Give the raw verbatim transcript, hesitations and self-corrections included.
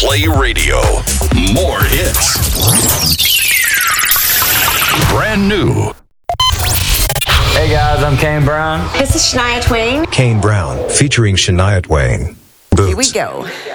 Play Radio. More hits. Brand new. Hey guys, I'm Kane Brown. This is Shania Twain. Kane Brown, featuring Shania Twain. Boots. Here we go.